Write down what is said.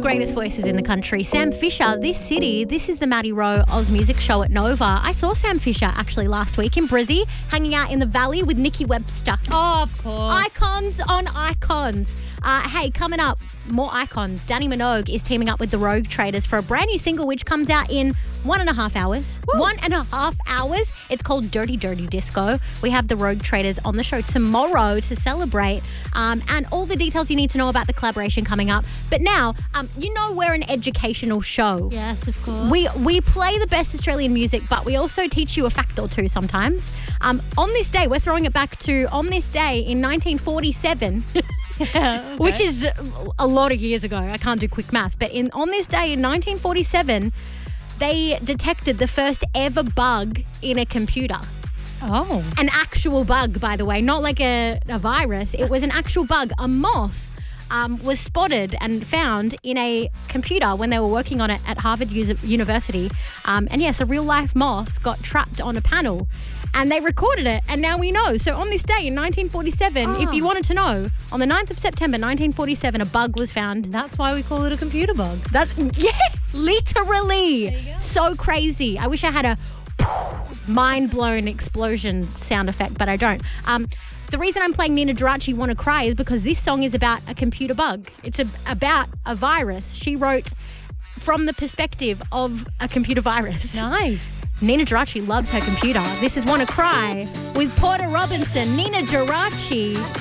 greatest voices in the country. Sam Fisher, This City. This is the Maddie Rowe Oz Music Show at Nova. I saw Sam Fisher actually last week in Brizzy, hanging out in the Valley with Nikki Webster. Oh, of course. Icons on icons. Hey, coming up, more icons. Danny Minogue is teaming up with the Rogue Traders for a brand new single which comes out in 1.5 hours. Woo. 1.5 hours. It's called Dirty Dirty Disco. We have the Rogue Traders on the show tomorrow to celebrate, and all the details you need to know about the collaboration coming up. But now, you know we're an educational show. Yes, of course. We play the best Australian music, but we also teach you a fact or two sometimes. On this day, we're throwing it back to on this day in 1947. Okay. Which is a lot of years ago. I can't do quick math. But on this day in 1947, they detected the first ever bug in a computer. Oh. An actual bug, by the way, not like a virus. It was an actual bug. A moth was spotted and found in a computer when they were working on it at Harvard University. And yes, a real life moth got trapped on a panel. And they recorded it, and now we know. So on this day in 1947, if you wanted to know, on the 9th of September 1947, a bug was found. That's why we call it a computer bug. Literally. So crazy. I wish I had a mind-blown explosion sound effect, but I don't. The reason I'm playing Nina Geraci Wanna Cry is because this song is about a computer bug. It's about a virus. She wrote from the perspective of a computer virus. Nice. Nina Geraci loves her computer. This is Wanna Cry with Porter Robinson. Nina Geraci.